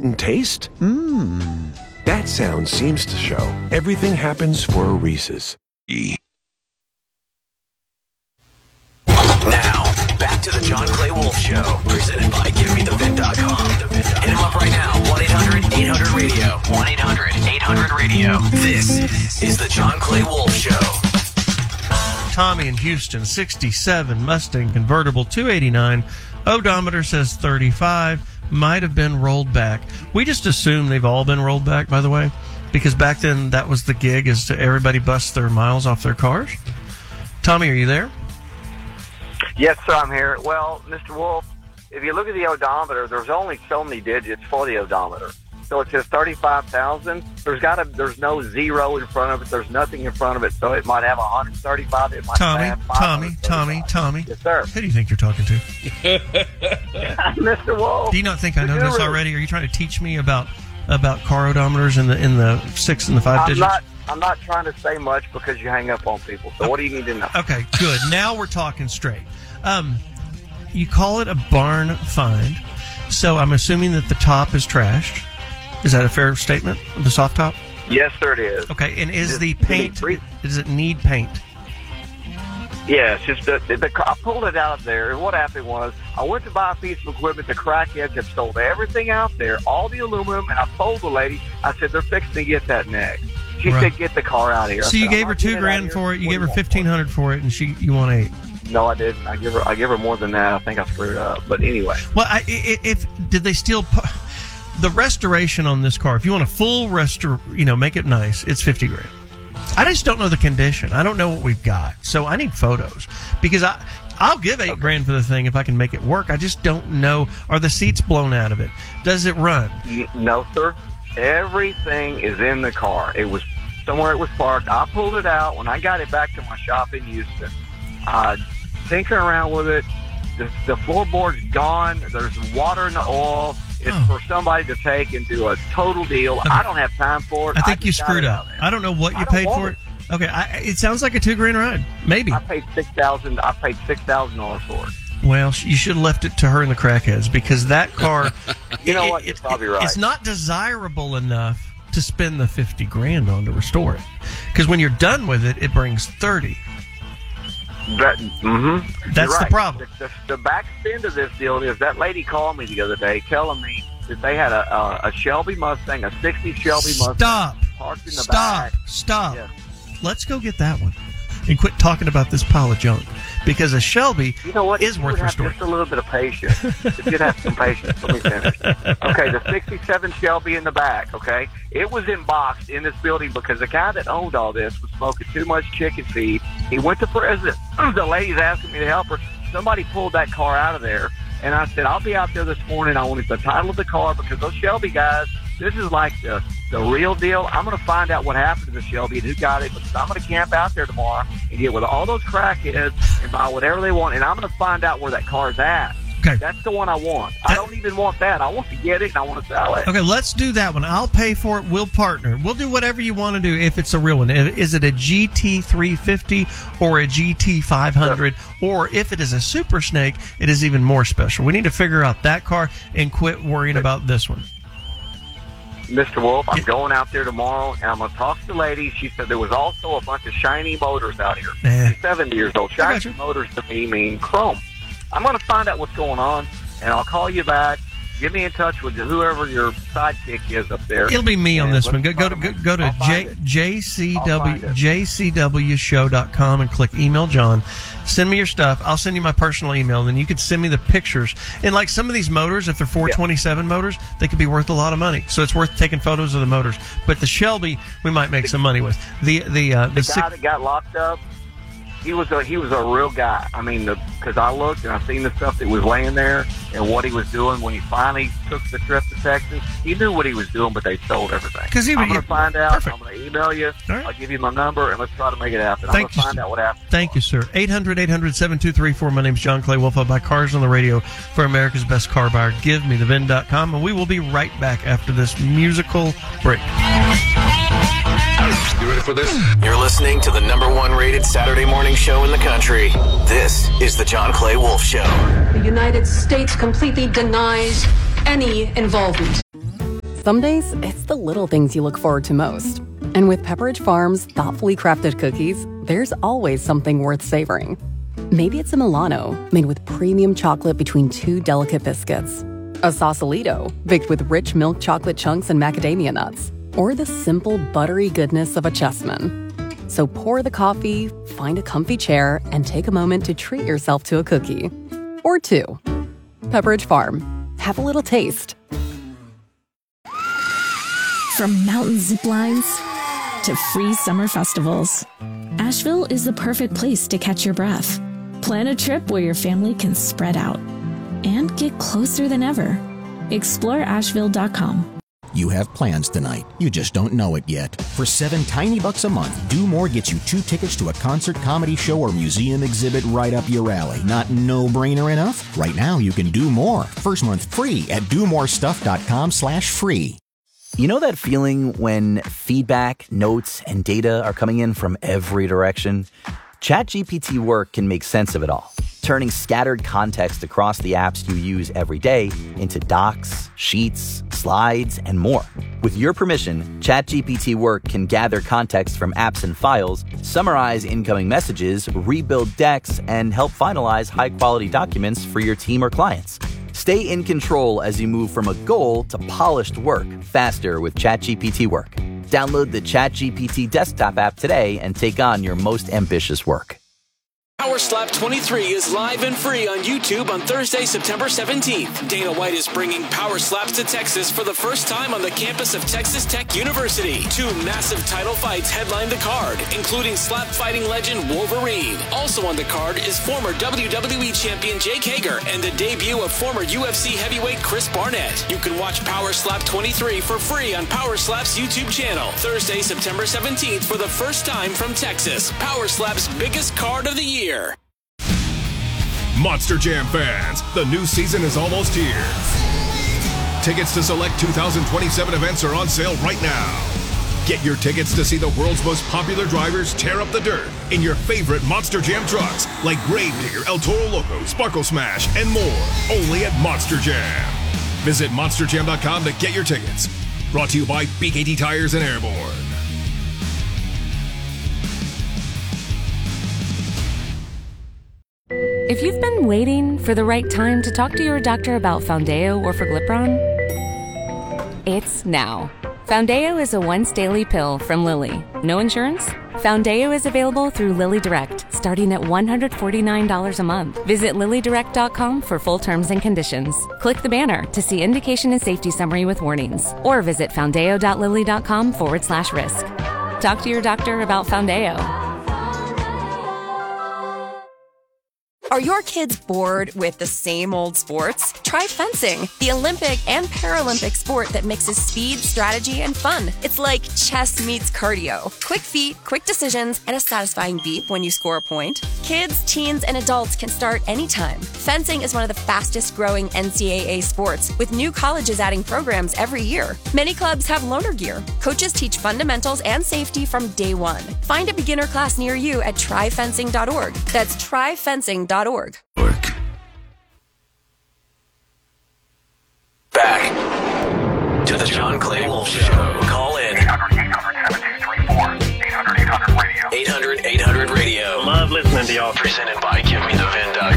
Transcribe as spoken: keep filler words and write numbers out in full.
and taste? Mmm. That sound seems to show everything happens for a Reese's. E. Now, back to the John Clay Wolf Show, presented by Give Me The Vin dot com. Hit him up right now, one eight hundred eight hundred radio, one eight hundred eight hundred radio. This is the John Clay Wolf Show. Tommy in Houston, sixty-seven, Mustang convertible, two eighty-nine. Odometer says thirty-five. Might have been rolled back. We just assume they've all been rolled back, by the way, because back then that was the gig, is to everybody bust their miles off their cars. Tommy, are you there? Yes, sir, I'm here. Well, Mister Wolf, if you look at the odometer, there's only so many digits for the odometer. So it says thirty-five thousand. There's got to, there's no zero in front of it. There's nothing in front of it. So it might have one hundred thirty-five. It might Tommy, have Tommy, Tommy, Tommy. Yes, sir. Who do you think you're talking to? Mister Wolf. Do you not think I know the this guru. already? Are you trying to teach me about about car odometers in the in the six and the five I'm digits? not, I'm not trying to say much because you hang up on people. So what do you need to know? Okay, good. Now we're talking straight. Um, you call it a barn find, so I'm assuming that the top is trashed. Is that a fair statement? The soft top? Yes, sir, it is. Okay, and is Just the give me paint? three- Does it need paint? Yes, just the, the, the, I pulled it out of there, and what happened was I went to buy a piece of equipment. The crackheads had sold everything out there, all the aluminum, and I told the lady, I said, they're fixing to get that next. She Right. said, get the car out of here. I So said, you "I'm gave not her two getting it out grand of for here. it. You What gave do her want fifteen hundred for it, and she you want eight. No, I didn't. I give her. I give her more than that. I think I screwed up. But anyway, Well, I, I- if did they still pu- the restoration on this car? If you want a full restor, you know, make it nice, it's fifty grand. I just don't know the condition. I don't know what we've got, so I need photos because I I'll give eight grand for the thing if I can make it work. I just don't know. Are the seats blown out of it? Does it run? N- no, sir. Everything is in the car. It was somewhere it was parked. I pulled it out when I got it back to my shop in Houston. Uh, tinkering around with it. The, the floorboard's gone. There's water in the oil. It's Oh. for somebody to take and do a total deal. Okay. I don't have time for it. I think you just got screwed it up. out there. I don't know what I you don't paid want for it. it. Okay, I, it sounds like a two grand ride. Maybe. I paid six thousand. I paid six thousand dollars for it. Well, sh- you should have left it to her and the crackheads because that car. You know it- what? You're it- probably right. It's not desirable enough to spend the fifty grand on to restore it. Because when you're done with it, it brings thirty. That, mm-hmm. That's You're the right. problem. The, the, the back end of this deal is that lady called me the other day telling me that they had a, a, a Shelby Mustang, a sixty Shelby Mustang. Stop. Parked in the Stop. back. Stop. Yeah. Let's go get that one and quit talking about this pile of junk. Because a Shelby You know what? is You worth would have restoring. just a little bit of patience. If you'd have some patience, let me finish. Okay, the sixty-seven Shelby in the back, okay? It was in boxed in this building because the guy that owned all this was smoking too much chicken feed. He went to prison. The lady's asking me to help her. Somebody pulled that car out of there. And I said, I'll be out there this morning. I wanted the title of the car because those Shelby guys, this is like the, the real deal. I'm going to find out what happened to the Shelby and who got it because I'm going to camp out there tomorrow and get with all those crackheads and buy whatever they want. And I'm going to find out where that car's at. Okay. That's the one I want. I don't even want that. I want to get it and I want to sell it. Okay, let's do that one. I'll pay for it. We'll partner. We'll do whatever you want to do if it's a real one. If- Is it a G T three fifty or a G T five hundred? Or if it is a Super Snake, it is even more special. We need to figure out that car and quit worrying about this one. Mister Wolf, I'm going out there tomorrow, and I'm going to talk to the lady. She said there was also a bunch of shiny motors out here. Eh. She's seventy years old. I got Shiny you. motors to me mean chrome. I'm going to find out what's going on, and I'll call you back. Get me in touch with whoever your sidekick is up there. It'll be me on And this let's one. Go, go to find go, it. go to I'll J, find it. JCW, it. J C W show dot com and click email John. Send me your stuff. I'll send you my personal email, and then you can send me the pictures. And like some of these motors, if they're four twenty-seven motors, they could be worth a lot of money. So it's worth taking photos of the motors. But the Shelby, we might make some money with. The the uh, the, The six, guy that got locked up, he was a he was a real guy. I mean, because I looked and I seen the stuff that was laying there and what he was doing when he finally took the trip to Texas. He knew what he was doing, but they sold everything. 'Cause he- I'm going he- to find out. perfect. I'm going to email you. All right. I'll give you my number and let's try to make it happen. Thank I'm going you, to find sir. out what happened. Thank you, sir. eight hundred, eight hundred, seven two three four. My name's John Clay Wolf. I buy cars on the radio for America's best car buyer. Give me the vin dot com, and we will be right back after this musical break. You ready for this? You're listening to the number one rated Saturday morning show in the country. This is the John Clay Wolf Show. The United States completely denies any involvement. Some days, it's the little things you look forward to most. And with Pepperidge Farm's thoughtfully crafted cookies, there's always something worth savoring. Maybe it's a Milano made with premium chocolate between two delicate biscuits, a Sausalito baked with rich milk chocolate chunks and macadamia nuts, or the simple buttery goodness of a Chessman. So pour the coffee, find a comfy chair, and take a moment to treat yourself to a cookie. Or two. Pepperidge Farm. Have a little taste. From mountain zip lines to free summer festivals, Asheville is the perfect place to catch your breath. Plan a trip where your family can spread out and get closer than ever. explore asheville dot com. You have plans tonight. You just don't know it yet. For seven tiny bucks a month, Do More gets you two tickets to a concert, comedy show, or museum exhibit right up your alley. Not no-brainer enough? Right now, you can do more. First month free at do more stuff dot com slash free. You know that feeling when feedback, notes, and data are coming in from every direction? ChatGPT Work can make sense of it all, turning scattered context across the apps you use every day into docs, sheets, slides, and more. With your permission, ChatGPT Work can gather context from apps and files, summarize incoming messages, rebuild decks, and help finalize high-quality documents for your team or clients. Stay in control as you move from a goal to polished work faster with ChatGPT Work. Download the ChatGPT desktop app today and take on your most ambitious work. Power Slap twenty-three is live and free on YouTube on Thursday, September seventeenth. Dana White is bringing Power Slaps to Texas for the first time on the campus of Texas Tech University. Two massive title fights headline the card, including slap fighting legend Wolverine. Also on the card is former W W E champion Jake Hager and the debut of former U F C heavyweight Chris Barnett. You can watch Power Slap twenty-three for free on Power Slap's YouTube channel. Thursday, September seventeenth for the first time from Texas. Power Slap's biggest card of the year. Monster Jam fans, the new season is almost here. Tickets to select two thousand twenty-seven events are on sale right now. Get your tickets to see the world's most popular drivers tear up the dirt in your favorite Monster Jam trucks like Gravedigger, El Toro Loco, Sparkle Smash, and more. Only at Monster Jam. Visit monster jam dot com to get your tickets. Brought to you by B K T Tires and Airborne. If you've been waiting for the right time to talk to your doctor about Foundayo or Forglipron, it's now. Foundayo is a once-daily pill from Lilly. No insurance? Foundayo is available through Lilly Direct, starting at one hundred forty-nine dollars a month. Visit lilly direct dot com for full terms and conditions. Click the banner to see indication and safety summary with warnings. Or visit foundayo dot lilly dot com forward slash risk. Talk to your doctor about Foundayo. Are your kids bored with the same old sports? Try fencing, the Olympic and Paralympic sport that mixes speed, strategy, and fun. It's like chess meets cardio. Quick feet, quick decisions, and a satisfying beep when you score a point. Kids, teens, and adults can start anytime. Fencing is one of the fastest growing N C double A sports, with new colleges adding programs every year. Many clubs have loaner gear. Coaches teach fundamentals and safety from day one. Find a beginner class near you at try fencing dot org. That's try fencing dot org. Back to the John Clay Wolf Show. Call in eight hundred, eight hundred, seven two three four. eight hundred, eight hundred radio. eight hundred, eight hundred radio. Love listening to y'all. Presented by